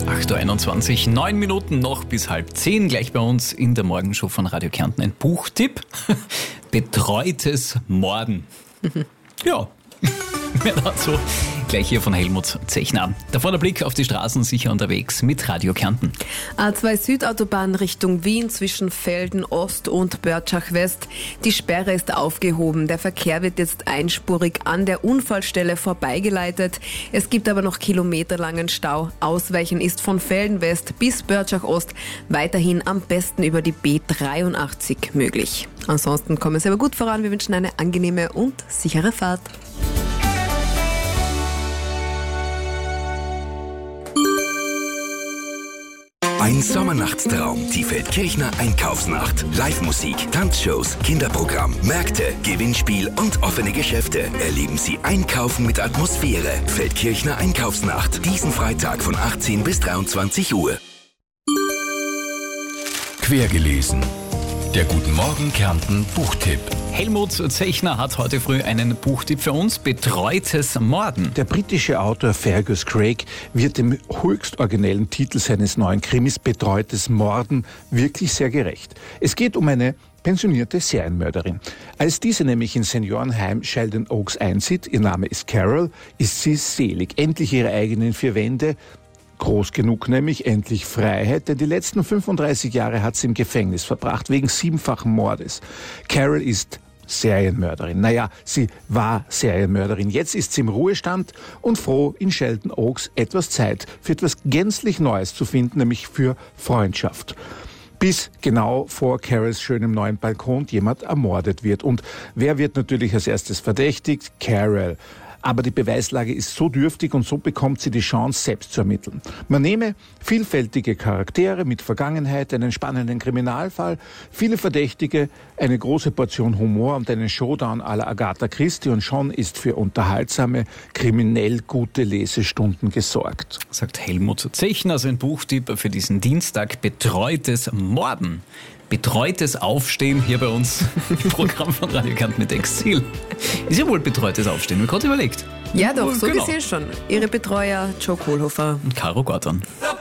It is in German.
8.21 Uhr, 9 Minuten noch bis 9:30. Gleich bei uns in der Morgenshow von Radio Kärnten ein Buchtipp. Betreutes Morden. Ja, mehr dazu gleich hier von Helmut Zechner. Davor der Blick auf die Straßen, sicher unterwegs mit Radio Kärnten. A2 Südautobahn Richtung Wien zwischen Velden Ost und Börtschach West. Die Sperre ist aufgehoben. Der Verkehr wird jetzt einspurig an der Unfallstelle vorbeigeleitet. Es gibt aber noch kilometerlangen Stau. Ausweichen ist von Velden West bis Börtschach Ost weiterhin am besten über die B83 möglich. Ansonsten kommen Sie aber gut voran. Wir wünschen eine angenehme und sichere Fahrt. Ein Sommernachtstraum, die Feldkirchner Einkaufsnacht. Live-Musik, Tanzshows, Kinderprogramm, Märkte, Gewinnspiel und offene Geschäfte. Erleben Sie Einkaufen mit Atmosphäre. Feldkirchner Einkaufsnacht. Diesen Freitag von 18 bis 23 Uhr. Quergelesen. Der Guten Morgen Kärnten Buchtipp. Helmut Zechner hat heute früh einen Buchtipp für uns. Betreutes Morden. Der britische Autor Fergus Craig wird dem höchst originellen Titel seines neuen Krimis Betreutes Morden wirklich sehr gerecht. Es geht um eine pensionierte Serienmörderin. Als diese nämlich in Seniorenheim Sheldon Oaks einzieht, ihr Name ist Carol, ist sie selig. Endlich ihre eigenen vier Wände. Groß genug nämlich, endlich Freiheit, denn die letzten 35 Jahre hat sie im Gefängnis verbracht, wegen 7-fachen Mordes. Carol ist Serienmörderin. Naja, sie war Serienmörderin. Jetzt ist sie im Ruhestand und froh, in Sheldon Oaks etwas Zeit für etwas gänzlich Neues zu finden, nämlich für Freundschaft. Bis genau vor Carols schönem neuen Balkon jemand ermordet wird. Und wer wird natürlich als erstes verdächtigt? Carol. Aber die Beweislage ist so dürftig und so bekommt sie die Chance, selbst zu ermitteln. Man nehme vielfältige Charaktere mit Vergangenheit, einen spannenden Kriminalfall, viele Verdächtige, eine große Portion Humor und einen Showdown à la Agatha Christie und schon ist für unterhaltsame, kriminell gute Lesestunden gesorgt. Sagt Helmut Zechner, sein Buchtipp für diesen Dienstag: Betreutes Morden. Betreutes Aufstehen hier bei uns im Programm von Radio Kärnten mit Exil. Ist ja wohl betreutes Aufstehen, mir gerade überlegt. Ja doch, so Genau. gesehen schon. Ihre Betreuer Joe Kohlhofer Und Caro Gordon.